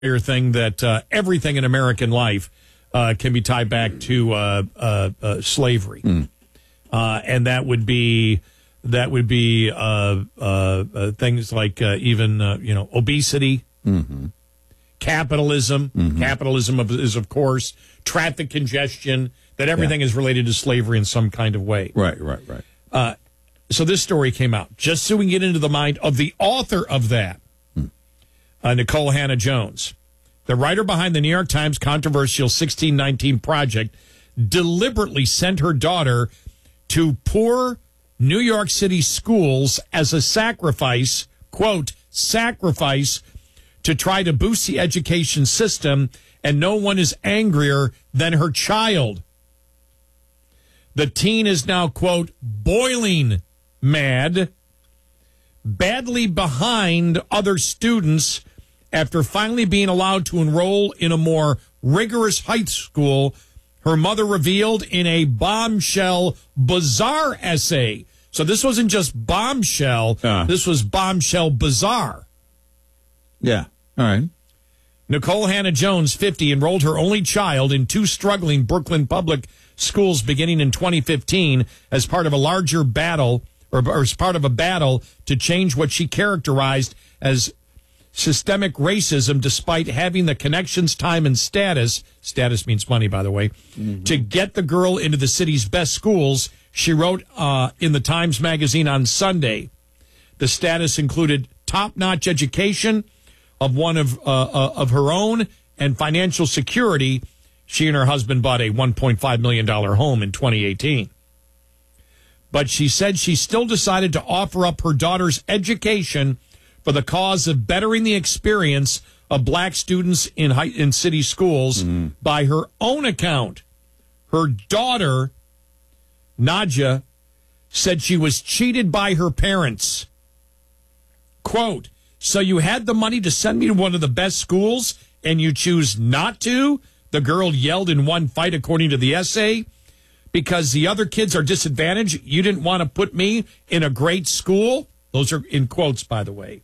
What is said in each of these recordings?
thing that everything in American life can be tied back to slavery, and that would be things like even obesity, capitalism. Capitalism is, of course, traffic congestion. That everything is related to slavery in some kind of way. Right. So this story came out just so we can get into the mind of the author of that. Nicole Hannah-Jones, the writer behind the New York Times controversial 1619 Project, deliberately sent her daughter to poor New York City schools as a sacrifice, quote, sacrifice to try to boost the education system, and no one is angrier than her child. The teen is now, quote, boiling mad, badly behind other students after finally being allowed to enroll in a more rigorous high school, her mother revealed in a bombshell bizarre essay. So this wasn't just bombshell, this was bombshell bizarre. Yeah, all right. Nicole Hannah-Jones, 50, enrolled her only child in 2 struggling Brooklyn public schools beginning in 2015 as part of a larger battle, or as part of a battle to change what she characterized as systemic racism, despite having the connections, time, and status means money, by the way, to get the girl into the city's best schools. She wrote in the Times Magazine on Sunday. The status included top-notch education of one of her own and financial security. She and her husband bought a $1.5 million home in 2018. But she said she still decided to offer up her daughter's education for the cause of bettering the experience of black students in city schools. By her own account, her daughter, Nadja, said she was cheated by her parents. Quote, so you had the money to send me to one of the best schools and you choose not to? The girl yelled in one fight, according to the essay. Because the other kids are disadvantaged, you didn't want to put me in a great school? Those are in quotes, by the way.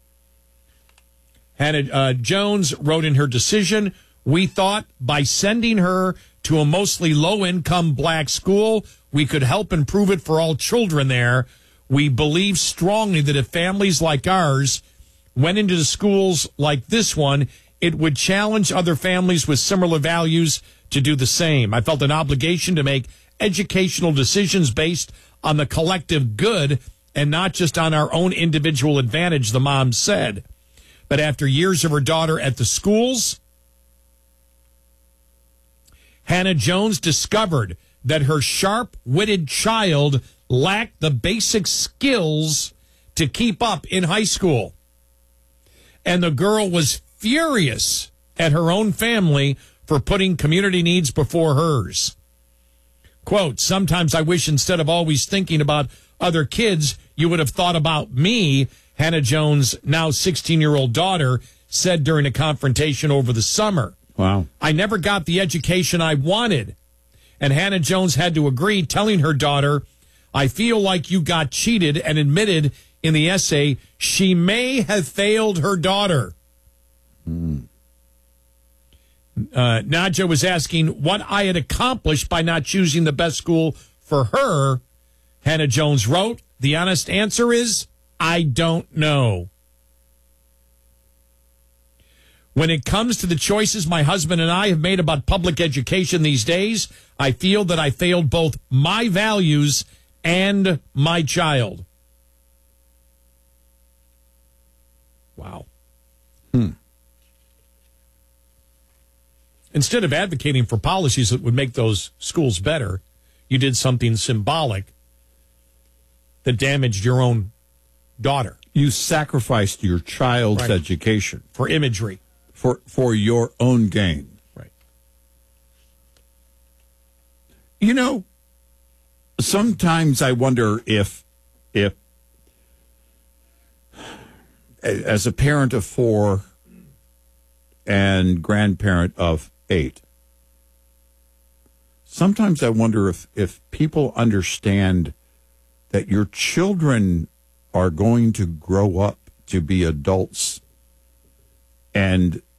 Hannah Jones wrote in her decision, we thought by sending her to a mostly low-income black school, we could help improve it for all children there. We believe strongly that if families like ours went into the schools like this one, it would challenge other families with similar values to do the same. I felt an obligation to make educational decisions based on the collective good and not just on our own individual advantage, the mom said. But after years of her daughter at the schools, Hannah-Jones discovered that her sharp-witted child lacked the basic skills to keep up in high school. And the girl was furious at her own family for putting community needs before hers. Quote, sometimes I wish instead of always thinking about other kids, you would have thought about me, Hannah-Jones' now 16-year-old daughter said during a confrontation over the summer. Wow. I never got the education I wanted. And Hannah-Jones had to agree, telling her daughter, I feel like you got cheated, and admitted in the essay she may have failed her daughter. Nadja was asking what I had accomplished by not choosing the best school for her. Hannah-Jones wrote, the honest answer is, I don't know. When it comes to the choices my husband and I have made about public education these days, I feel that I failed both my values and my child. Wow. Instead of advocating for policies that would make those schools better, you did something symbolic that damaged your own daughter. You sacrificed your child's education. For imagery. For your own gain. Right. You know, sometimes I wonder if as a parent of 4 and grandparent of 8, sometimes I wonder if people understand that your children are going to grow up to be adults, and